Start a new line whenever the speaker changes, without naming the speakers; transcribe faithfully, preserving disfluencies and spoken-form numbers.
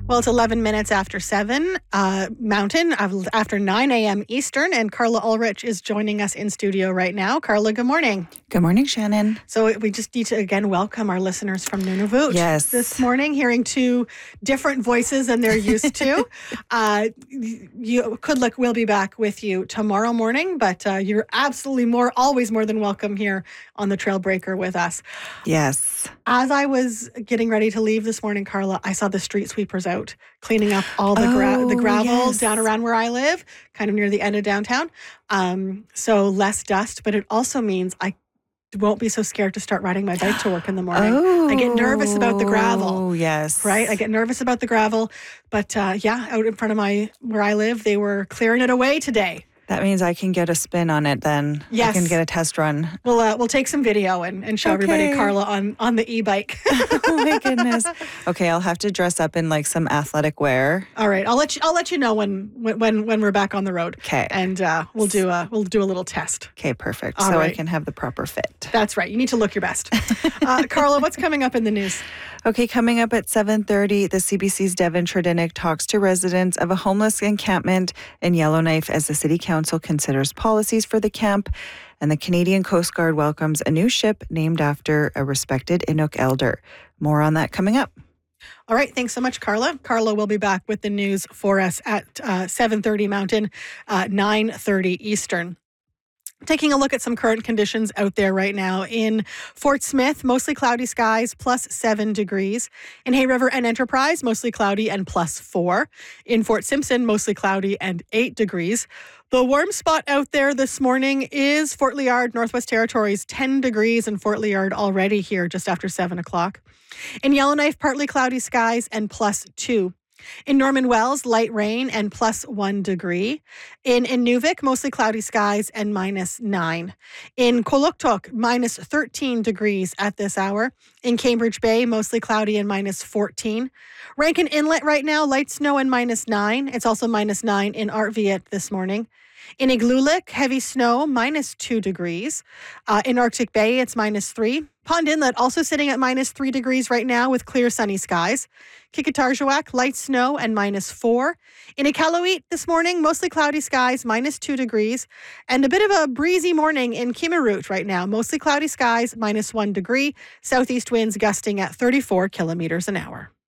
Well, it's eleven minutes after seven uh, Mountain, after nine a.m. Eastern, and Carla Ulrich is joining us in studio right now. Carla, good morning.
Good morning, Shannon.
So we just need to, again, welcome our listeners from Nunavut
yes.
this morning, hearing two different voices than they're used to. uh, you could look, we'll be back with you tomorrow morning, but uh, you're absolutely more, always more than welcome here on the Trailbreaker with us.
Yes.
As I was getting ready to leave this morning, Carla, I saw the street sweepers out cleaning up all the gra-
oh,
the gravel
yes.
down around where I live, kind of near the end of downtown. Um, so less dust, but it also means I won't be so scared to start riding my bike to work in the morning.
Oh,
I get nervous about the gravel.
Oh, yes.
Right? I get nervous about the gravel. But uh, yeah, out in front of my where I live, they were clearing it away today.
That means I can get a spin on it then.
Yes.
I can get a test run.
We'll uh, we'll take some video and, and show
okay.
everybody Carla on, on the e-bike.
Oh my goodness. Okay, I'll have to dress up in like some athletic wear.
All right, I'll let you I'll let you know when when when we're back on the road.
Okay.
And uh, we'll do a we'll do a little test.
Okay, perfect.
All
so
right.
I can have the proper fit.
That's right. You need to look your best. uh, Carla, what's coming up in the news?
Okay, coming up at seven thirty, the C B C's Devin Tredinnick talks to residents of a homeless encampment in Yellowknife as the City Council considers policies for the camp. And the Canadian Coast Guard welcomes a new ship named after a respected Inuk elder. More on that coming up.
All right. Thanks so much, Carla. Carla will be back with the news for us at uh, seven thirty Mountain, uh, nine thirty Eastern. Taking a look at some current conditions out there right now. In Fort Smith, mostly cloudy skies, plus seven degrees. In Hay River and Enterprise, mostly cloudy and plus four. In Fort Simpson, mostly cloudy and eight degrees. The warm spot out there this morning is Fort Liard, Northwest Territories, ten degrees in Fort Liard already here just after seven o'clock. In Yellowknife, partly cloudy skies and plus two. In Norman Wells, light rain and plus one degree. In Inuvik, mostly cloudy skies and minus nine. In Koluktok, minus thirteen degrees at this hour. In Cambridge Bay, mostly cloudy and minus fourteen. Rankin Inlet right now, light snow and minus nine. It's also minus nine in Artviat this morning. In Igloolik, heavy snow, minus two degrees. Uh, in Arctic Bay, it's minus three. Pond Inlet also sitting at minus three degrees right now with clear sunny skies. Kikatarjuak, light snow and minus four. In Iqaluit this morning, mostly cloudy skies, minus two degrees. And a bit of a breezy morning in Kimirut right now. Mostly cloudy skies, minus one degree. Southeast winds gusting at thirty-four kilometers an hour.